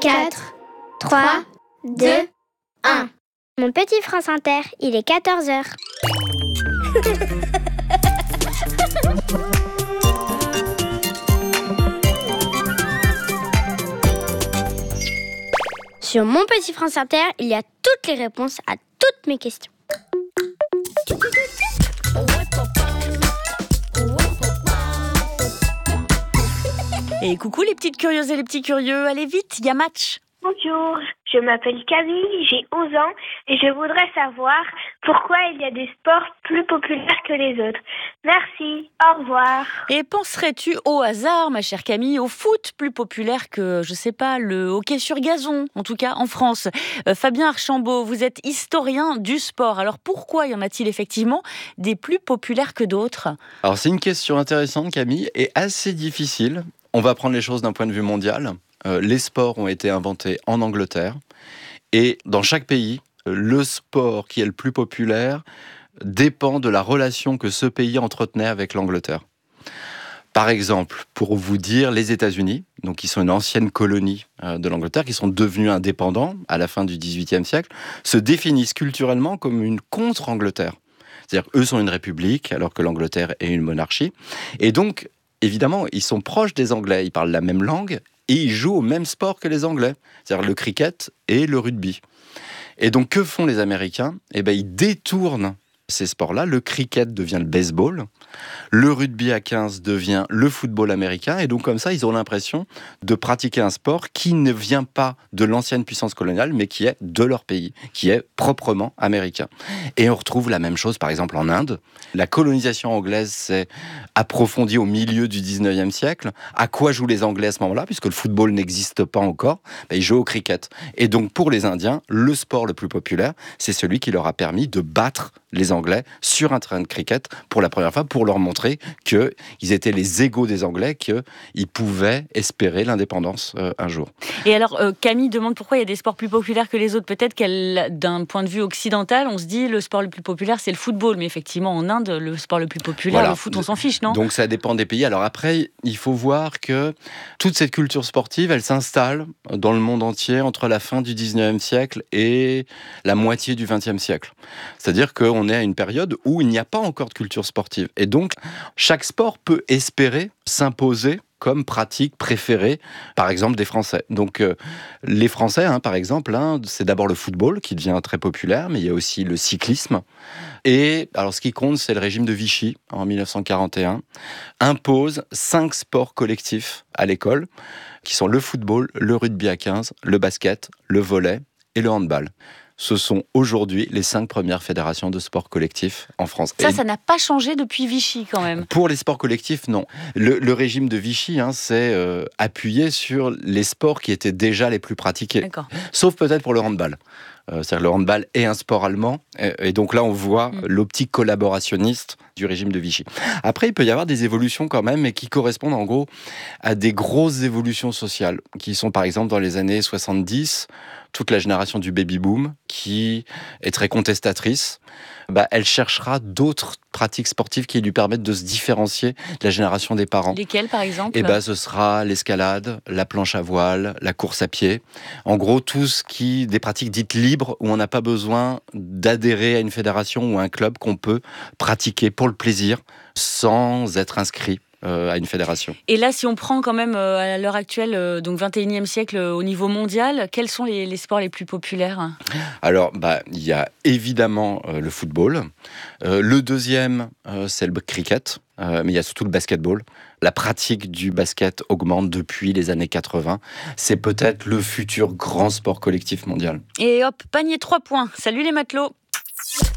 4, 3, 2, 1. Mon petit France Inter, il est 14h. Sur Mon Petit France Inter, il y a toutes les réponses à toutes mes questions. Et coucou les petites curieuses et les petits curieux, allez vite, il y a match. Bonjour, je m'appelle Camille, j'ai 11 ans et je voudrais savoir pourquoi il y a des sports plus populaires que les autres. Merci, au revoir. Et penserais-tu au hasard, ma chère Camille, au foot plus populaire que, je sais pas, le hockey sur gazon, en tout cas en France? Fabien Archambault, vous êtes historien du sport, alors pourquoi y en a-t-il effectivement des plus populaires que d'autres? Alors c'est une question intéressante, Camille, et assez difficile. On va prendre les choses d'un point de vue mondial. Les sports ont été inventés en Angleterre et dans chaque pays, le sport qui est le plus populaire dépend de la relation que ce pays entretenait avec l'Angleterre. Par exemple, pour vous dire, les États-Unis, donc qui sont une ancienne colonie de l'Angleterre, qui sont devenus indépendants à la fin du XVIIIe siècle, se définissent culturellement comme une contre-Angleterre. C'est-à-dire eux sont une république alors que l'Angleterre est une monarchie. Et donc, évidemment, ils sont proches des Anglais, ils parlent la même langue et ils jouent au même sport que les Anglais, c'est-à-dire le cricket et le rugby. Et donc, que font les Américains ? Eh bien, ils détournent ces sports-là. Le cricket devient le baseball, le rugby à 15 devient le football américain, et donc comme ça, ils ont l'impression de pratiquer un sport qui ne vient pas de l'ancienne puissance coloniale, mais qui est de leur pays, qui est proprement américain. Et on retrouve la même chose, par exemple, en Inde. La colonisation anglaise s'est approfondie au milieu du 19e siècle. À quoi jouent les Anglais à ce moment-là ? Puisque le football n'existe pas encore, ils jouent au cricket. Et donc, pour les Indiens, le sport le plus populaire, c'est celui qui leur a permis de battre les Anglais sur un terrain de cricket pour la première fois, pour leur montrer qu'ils étaient les égaux des Anglais, qu'ils pouvaient espérer l'indépendance un jour. Et alors, Camille demande pourquoi il y a des sports plus populaires que les autres. Peut-être d'un point de vue occidental, on se dit le sport le plus populaire, c'est le football. Mais effectivement, en Inde, le sport le plus populaire, voilà. Le foot, on s'en fiche, non ? Donc ça dépend des pays. Alors après, il faut voir que toute cette culture sportive, elle s'installe dans le monde entier entre la fin du 19e siècle et la moitié du 20e siècle. C'est-à-dire qu'on est à une période où il n'y a pas encore de culture sportive. Et donc, chaque sport peut espérer s'imposer comme pratique préférée, par exemple, des Français. Donc, les Français, par exemple, c'est d'abord le football qui devient très populaire, mais il y a aussi le cyclisme. Et alors, ce qui compte, c'est le régime de Vichy, en 1941, impose 5 sports collectifs à l'école, qui sont le football, le rugby à 15, le basket, le volley et le handball. Ce sont aujourd'hui les 5 premières fédérations de sport collectif en France. Ça n'a pas changé depuis Vichy quand même. Pour les sports collectifs, non. Le régime de Vichy, c'est appuyé sur les sports qui étaient déjà les plus pratiqués. D'accord. Sauf peut-être pour le handball. C'est-à-dire le handball est un sport allemand. Et donc là, on voit l'optique collaborationniste du régime de Vichy. Après, il peut y avoir des évolutions quand même, mais qui correspondent en gros à des grosses évolutions sociales, qui sont par exemple dans les années 70, toute la génération du baby-boom, qui est très contestatrice, elle cherchera d'autres pratiques sportives qui lui permettent de se différencier de la génération des parents. Lesquelles, par exemple ? Ce sera l'escalade, la planche à voile, la course à pied. En gros, des pratiques dites libres, où on n'a pas besoin d'adhérer à une fédération ou à un club, qu'on peut pratiquer pour le plaisir, sans être inscrit à une fédération. Et là, si on prend quand même à l'heure actuelle, donc 21e siècle au niveau mondial, quels sont les sports les plus populaires ? Alors, il y a évidemment le football. Le deuxième, c'est le cricket. Mais il y a surtout le basketball. La pratique du basket augmente depuis les années 80. C'est peut-être le futur grand sport collectif mondial. Et hop, panier 3 points. Salut les matelots.